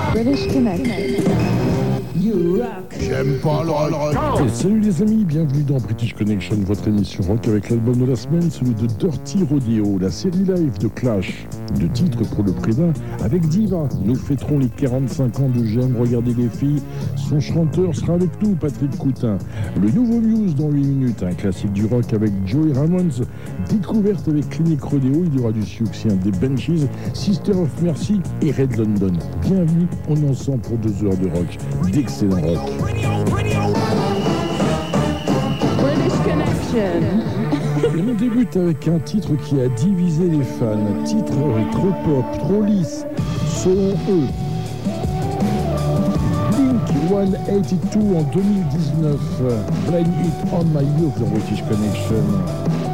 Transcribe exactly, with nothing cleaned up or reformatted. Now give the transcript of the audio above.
British Connection. You rock. J'aime pas le rock. Et salut les amis, bienvenue dans British Connection, votre émission rock avec l'album de la semaine, celui de Dirty Rodeo, la série live de Clash, de titres pour le prix d'un, avec Diva. Nous fêterons les quarante-cinq ans de J'aime regarder les filles. Son chanteur sera avec nous, Patrick Coutin. Le nouveau Muse dans huit minutes, un classique du rock avec Joey Ramones. Découverte avec Clinique Rodeo, il y aura du succès des Benchies, Sister of Mercy et Red London. Bienvenue, on est ensemble pour deux heures de rock, d'excellent rock. British Connection. Et on débute avec un titre qui a divisé les fans. Titre trop pop, trop lisse, selon eux. Blink cent quatre-vingt-douze en deux mille dix-neuf. Blame It on My Youth de British Connection.